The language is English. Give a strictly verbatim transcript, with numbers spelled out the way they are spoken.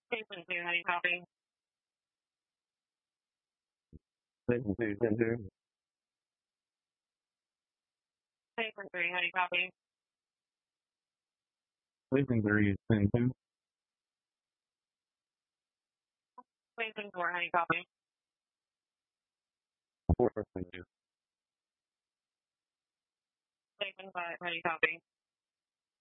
Station two, how do you copy? Station two, ten two. Station three, how do you copy? Station three, ten two. Station four, how do you copy? Four, ten two. Station five, how do you copy?